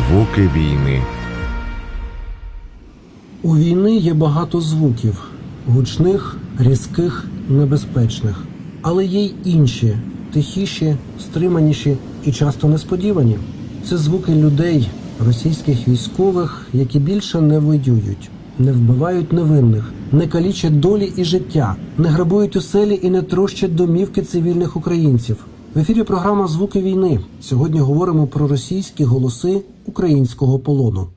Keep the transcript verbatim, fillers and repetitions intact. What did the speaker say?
Звуки війни. У війни є багато звуків – гучних, різких, небезпечних. Але є й інші – тихіші, стриманіші і часто несподівані. Це звуки людей, російських військових, які більше не воюють, не вбивають невинних, не калічать долі і життя, не грабують оселі і не трощать домівки цивільних українців. В ефірі програма «Звуки війни». Сьогодні говоримо про російські голоси українського полону.